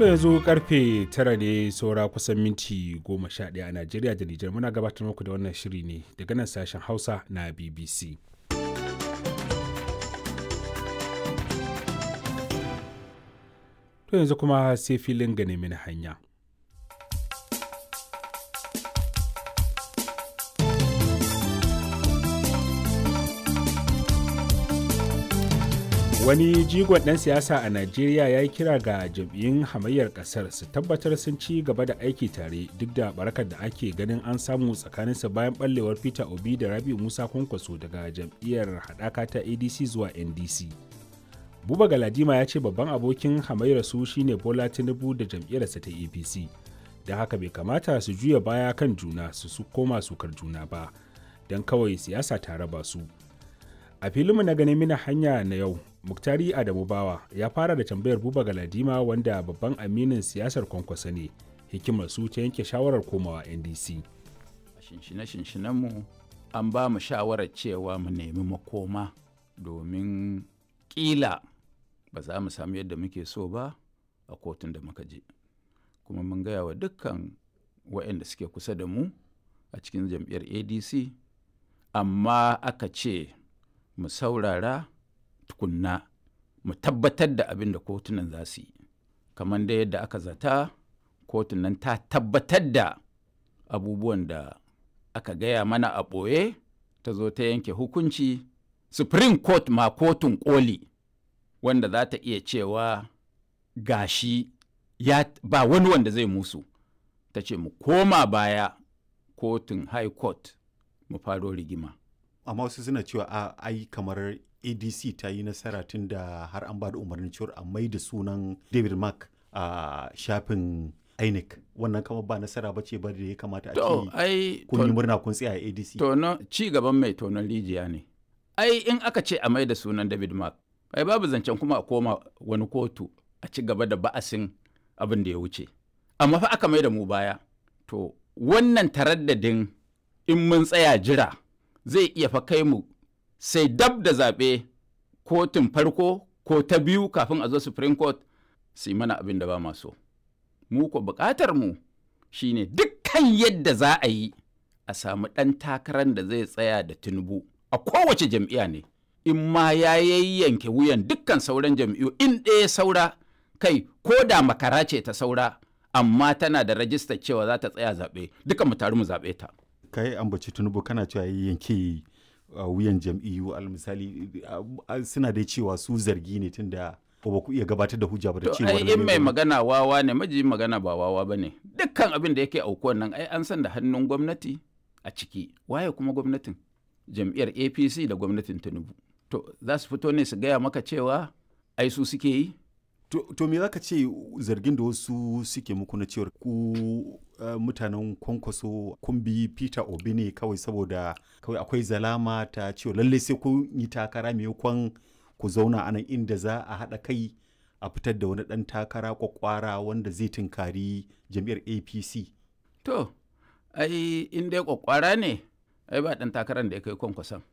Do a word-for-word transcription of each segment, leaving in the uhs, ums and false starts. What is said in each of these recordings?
To yanzu karfe tara ne saura kusan minti goma sha ɗaya a Najeriya da Nijar, muna gabatar muku da wannan shiri ne daga nan sashen Hausa na B B C. To yanzu kuma sai filin gane mini hanya. Wani jigon ɗan siyasa a Najeriya ya yi kira ga jam'iyyun hamayyar ƙasar su tabbatar sun ci gaba da aiki tare duk da barakar da ake ganin an samu tsakaninsa bayan ɓallewar Peter Obi da Rabi'u Musa Kwankwaso daga jam'iyyar haɗaka ta A D C zuwa N D C. Buba Galadima ya ce babban abokin hamayyar su shine Bola Tinubu da jam'iyyarsa ta A P C, da haka bai kamata su juya baya kan juna su su koma sukar juna ba, don kawai siyasa ta raba su. A filinmu na ganin mina hanya na yau, Muktari Adamu Bawa ya fara da tambayar Buba Galadima wanda babban aminin siyasar Kwankwaso ne, hikimar su ta yanke shawarar komawa N D C. Shinshine-shinshinenmu an ba mu shawarar cewa mu nemi makoma domin ƙila ba za mu samu yadda muke so ba a kotun da muka je. Kuma mun gaya wa dukkan waɗanda suke kusa da mu a cikin jam'iyyar A D C, amma aka ce mu saurara tukunna mu tabbatar da abin da kotunan za su yi. Kamar da yadda aka zata, kotun nan ta tabbatar da abubuwan da aka gaya mana a ɓoye, ta zo ta yanke hukunci. Supreme Court ma kotun koli wanda za ta iya cewa gashi ya ba wani wanda zai musu, ta ce mu koma baya kotun High Court mu faro rigima. Amma wasu suna cewa a ai kamar A D C ta yi nasara tun da har an ba da umarnin cewar a mai da sunan David Mark a shafin I N E C. Wannan kamar ba nasara ba ce ba da ya kamata a ce kun yi murna kun tsaya a A D C. Tono ci gaban mai tonon rijiya ne. Ai in aka ce a mai da sunan David Mark, ai babu zancen kuma a koma wani kotu a ci gaba da ba'asin abin da ya wuce. Amma fa aka mai da mu baya. To wannan taraddadin in mun tsaya jira zai iya fa kai mu sai dab da zaɓe kotun farko ko ta biyu kafin a zo Supreme Court su yi mana abin da ba ma so. Mu ko buƙatar mu shine dukkan yadda za a yi a samu ɗan takarar da zai tsaya da Tinubu a kowace jam'iyya ne. In ma ya yayyanke wuyan dukkan sauran jam'iyyu in ɗaya saura, kai ko da makara ce ta saura amma tana da rajistar cewa za ta tsaya zaɓe, duka mu taru mu zaɓe ta. Kai ambaci Tinubu kana cewa yanke Uh, wuyan jam'iyyu al misali uh, uh, suna dai cewa su zargi ne tun da ba ku iya gabatar da hujja ba da cewa ai in mai magana wawa ne, maji magana ba wawa ba ne. Dukkan abin da yake aukuwan nan ai an san da hannun gwamnati a ciki. Waye kuma gwamnatin? Jam'iyyar A P C da gwamnatin Tinubu. To za su fito ne su gaya maka cewa ai su suke yi? To, to me za ka ce zargin da wasu suke muku na cewar ku uh, mutanen Kwankwaso kun bi Peter Obi ne kawai saboda kawai akwai zalama ta cewa lallai sai kun yi takara maimakon ku zauna a nan inda za a haɗa kai a fitar da wani ɗan takara kwakwara wanda zai tunkari jam'iyyar A P C. To, ai in dai kwakwara ne, ai ba ɗan takarar da ya kai Kwankwason.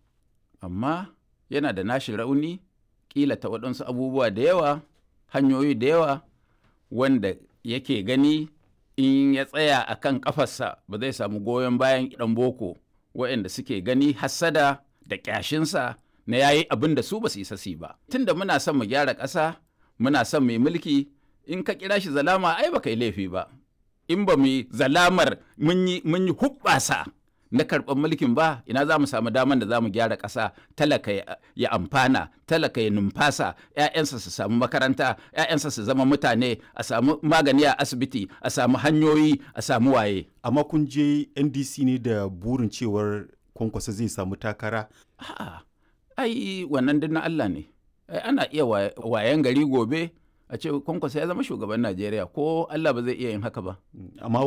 Amma yana da nashi rauni, ƙila ta waɗansu abubuwa da yawa, hanyoyi da yawa wanda yake gani in ya tsaya a kan ƙafarsa ba zai samu goyon bayan ɗan boko waɗanda suke gani hassada da ƙyashinsa na yayi abin da su ba su isa su ba. Tunda muna son mu gyara ƙasa, muna son mu yi mulki, in ka kira shi zalama ai ba kai laifi ba. In ba mu yi zalamar mun yi huɓɓasa na karɓar mulkin ba, ina za mu samu daman da za mu gyara ƙasa, talaka ya amfana, talaka ya numfasa, 'ya'yansa su samu makaranta, 'ya'yansa su zama mutane, a samu magani a asibiti, a samu hanyoyi, a samu waye. Amma kun je N D C ne da burin cewar Kwankwaso zai samu takara? A'a, ai wannan duk na Allah ne. Ai ana iya wayan gari gobe a ce Kwankwaso ya zama shugaban Najeriya, ko Allah ba zai iya yin haka ba. Amma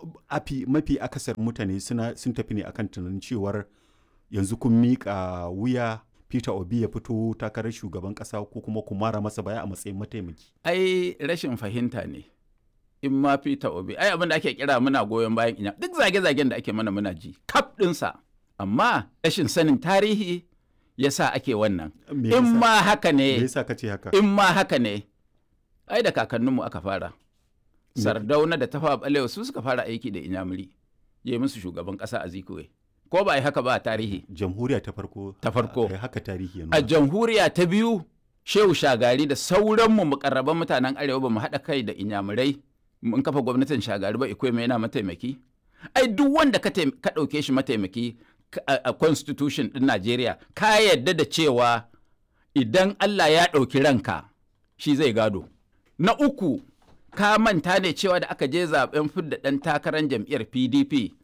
afi mafi akasar mutane suna sun tafi ne akan tunanin cewar yanzu kun miƙa wuya Peter Obi ya fito takarar shugaban ƙasa ko kuma ku mara masa baya a matsayin mataimaki. Ai rashin fahimta ne. In ma Peter Obi, ai abin da ake kira muna goyon bayan inya, duk zage-zagen da ake mana muna ji, kaf ɗinsa. Amma rashin sanin tarihi yasa ake wannan. In ma haka ne, Me yasa kace haka? In ma haka ne, ai da kakanninmu aka fara. Sardauna da Tafawa Balewa su suka fara aiki da Inyamuri ya yi musu shugaban ƙasa a Zikwe. Ko ba a yi haka ba a tarihi? Jamhuriya ta farko. Ta farko. A, a haka tarihi ya A jamhuriya ta biyu Shehu Shagari da sauranmu mukarraban mutanen Arewa ba mu haɗa kai da Inyamurai mun kafa gwamnatin Shagari ba Ikwe mai yana mataimaki. Ai duk wanda ka ɗauke shi mataimaki a constitution ɗin Najeriya ka yarda da cewa idan Allah ya ɗauki ranka shi zai gado. Na uku ka manta ne cewa da aka je zaben fidda ɗan takarar jam'iyyar P D P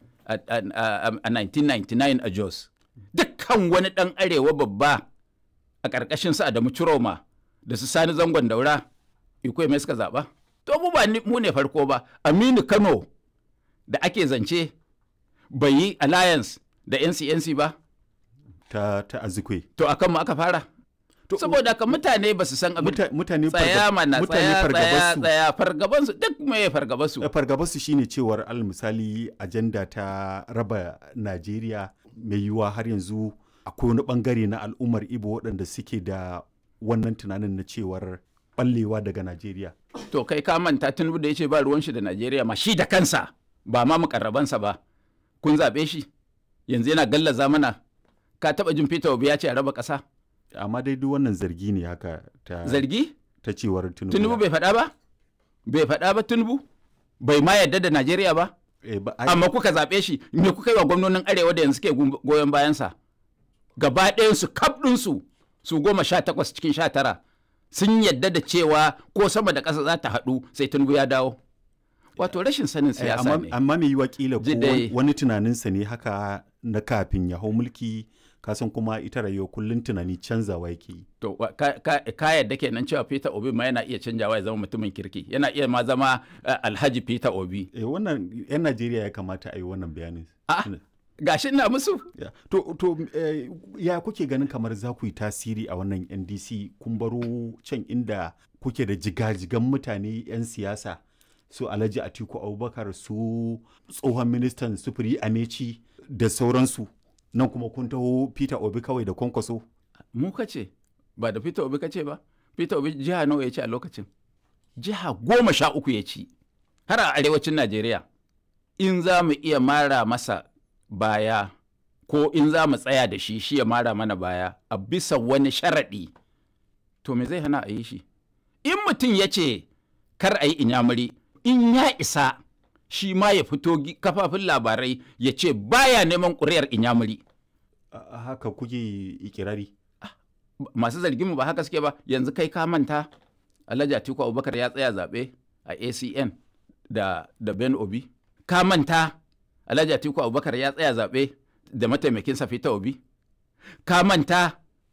a nineteen ninety-nine a Jos. Dukkan wani ɗan Arewa babba a ƙarƙashin su Adamu Ciroma da su Sani Zangon Daura Ikwe mai suka zaɓa. To mu ba mu ne farko ba. Aminu Kano da ake zance bai yi alliance da N C N C ba. Ta, ta Azikwe. To a kanmu aka fara. Saboda ka mutane ba su san abin mutane tsaya mana tsaya tsaya tsaya fargabansu duk mai fargabansu. Fargabansu shine cewar al misali ajanda ta raba Najeriya mai yiwuwa har yanzu akwai wani bangare na al'ummar Ibo waɗanda suke da wannan tunanin na cewar ballewa daga Najeriya. To kai ka manta Tinubu da ya ce ba ruwan shi da Najeriya ma shi da kansa ba ma mukarrabansa ba. Kun zaɓe shi yanzu yana gallaza mana. Ka taɓa jin Peter Obi ya ce a raba ƙasa? Amma dai duk wannan zargi ne haka ta zargi ta cewar Tinubu. Tinubu bai faɗa ba? Bai faɗa ba Tinubu? Bai ma yarda da Najeriya ba? E, ba amma kuka zaɓe shi me kuka yi wa gwamnonin Arewa da yanzu ke goyon bayansa? Gaba ɗayansu kaf ɗinsu su goma sha takwas cikin sha tara sun yadda da cewa ko sama da ƙasa za ta haɗu sai Tinubu ya dawo. Wato rashin sanin siyasa ne. Amma mai yiwa kila ko wani tunaninsa ne haka na kafin ya hau mulki kasan kuma ita rayuwa kullum tunani canzawa yake yi. To ka, ka, ka yadda kenan cewa Peter Obi ma yana iya canjawa ya zama mutumin kirki yana iya ma zama uh, Alhaji Peter Obi. Eh wannan yan Najeriya ya kamata a yi wannan bayanin. Ah, gashi ina musu. Yeah. To, to eh, ya kuke ganin kamar za ku yi tasiri a wannan N D C kun baro can inda kuke da jigajigan mutane 'yan siyasa su Alhaji Atiku Abubakar su tsohon ministan sufuri Amechi da sauransu. Nan kuma kun taho Peter Obi kawai da Kwankwaso. Mu kace ba da Peter Obi kace ba. Peter Obi jiha nawa ya ci a lokacin? Jiha goma sha uku ya ci. Har a arewacin Najeriya. In za mu iya mara masa baya ko in za mu tsaya da shi shi ya mara mana baya a bisa wani sharaɗi. To me zai hana a yi shi? In mutum ya ce kar a yi Inyamuri, in ya isa shi ma ya fito kafafin labarai ya ce baya neman ƙuri'ar Inyamuri. Haka kuke ikirari? Masu zarginmu ba haka suke ba. Yanzu kai ka manta Alhaji Atiku Abubakar ya tsaya zaɓe a A C N da, da Ben Obi. Ka manta Alhaji Atiku Abubakar ya tsaya zaɓe da mataimakinsa Peter Obi. Ka manta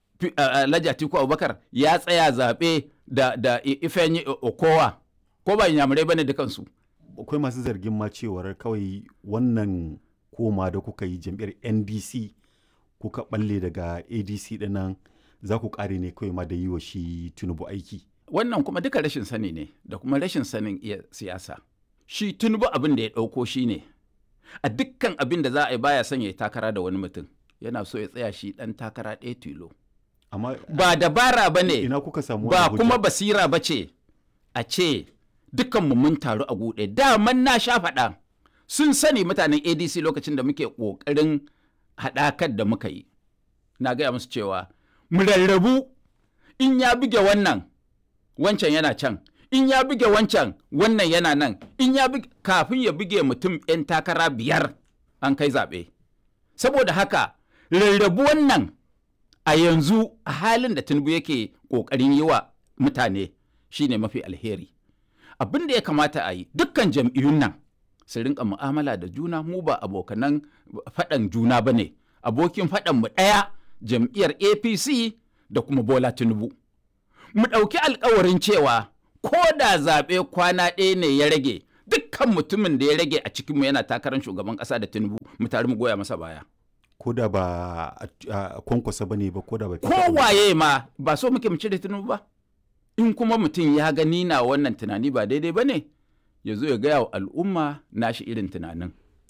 Alhaji Atiku Abubakar ya tsaya zaɓe da, da Ifeanyi Okowa. Ko ba Inyamurai bane dukansu. Akwai masu zargin ma cewar kawai wannan koma da kuka yi jam'iyyar N D C kuka balle daga A D C dinnan za ku kare ne kawai ma da yi wa shi Tinubu aiki. Wannan kuma duka rashin sani ne da kuma rashin sanin iya siyasa. Shi Tinubu abin da ya ɗauko shi ne a dukkan abin da za a yi baya son ya yi takara da wani mutum yana so ya tsaya shi ɗan takara ɗaya tilo. Amma ba dabara ba ne ina kuka samu ba kuma basira ba ce a ce dukkanmu mun taru a guɗe daman na sha faɗa sun sani mutanen A D C lokacin da muke ƙoƙarin haɗakar da muka yi na gaya musu cewa mu rarrabu in ya buge wannan wancan yana can in ya buge wancan wannan yana nan in ya buge kafin ya buge mutum 'yan takara biyar an kai zaɓe saboda haka rarrabu wannan a yanzu a halin da Tinubu yake ƙoƙarin yi wa mutane shine mafi alheri abin da ya kamata a yi dukkan jam'iyyun nan su rinka mu'amala da juna mu ba abokanan faɗan juna ba ne abokin faɗan mu ɗaya jam'iyyar A P C da kuma Bola Tinubu mu ɗauki alkawarin cewa ko da zaɓe kwana ɗaya ne ya rage dukkan mutumin da ya rage a cikinmu yana takarar shugaban ƙasa da Tinubu mu tare mu goya masa baya ko da ba a Kwankwasa ba ne ba ko da ba kowaye ma ba so muke mu cire Tinubu ba in kuma mutum ya gani na wannan tunani ba daidai ba ne ya zo ya gaya wa al'umma nashi irin tunanin.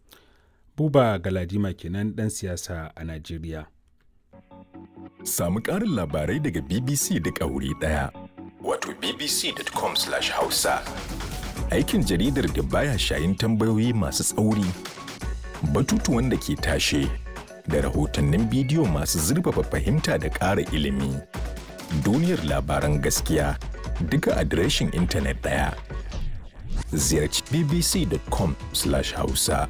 Buba Galadima kenan ɗan siyasa a Najeriya. Samu ƙarin labarai daga B B C da ƙauri ɗaya. Wato b b c dot com slash hausa. Aikin jaridar da baya shayin tambayoyi masu tsauri, batutuwan da ke tashe, da rahotannin bidiyo masu zurfafa fahimta da ƙara ilimi. Duniyar labaran gaskiya duka adireshin intanet ɗaya. Ziyarci b b c dot com slash hausa.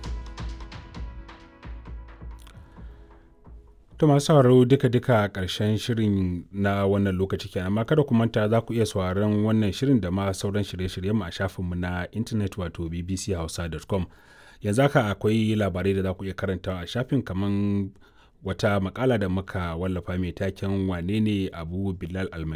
To masu sauraro duka-duka ƙarshen shirin na wannan lokaci kenan, amma kada ku manta za ku iya sauraron wannan shirin da ma sauran shirye-shiryenmu a shafinmu na intanet wato b b c hausa dot com. Yanzu haka akwai labarai da za ku iya karantawa a shafin, kamar wata makala da muka wallafa mai taken wane ne Abu Bilal Almai.